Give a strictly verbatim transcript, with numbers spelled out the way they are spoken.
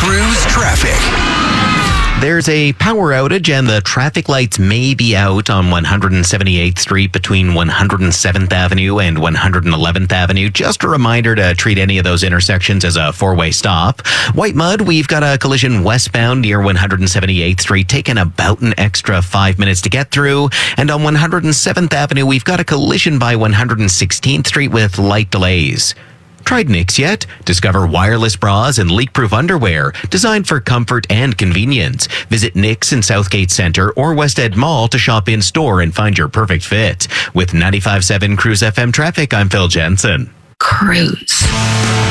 Cruise traffic. There's a power outage and the traffic lights may be out on one hundred seventy-eighth Street between one hundred seventh Avenue and one hundred eleventh Avenue. Just a reminder to treat any of those intersections as a four-way stop. White Mud, we've got a collision westbound near one hundred seventy-eighth Street, taking about an extra five minutes to get through. And on one hundred seventh Avenue, we've got a collision by one hundred sixteenth Street with light delays. Tried Knix yet? Discover wireless bras and leak-proof underwear designed for comfort and convenience. Visit Knix in Southgate Centre or West End Mall to shop in-store and find your perfect fit. With ninety-five point seven Cruise F M traffic, I'm Phil Jensen. Cruise.